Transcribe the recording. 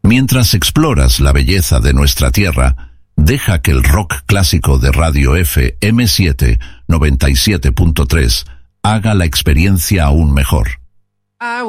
Mientras exploras la belleza de nuestra tierra, deja que el rock clásico de Radio FM7 97.3 haga la experiencia aún mejor.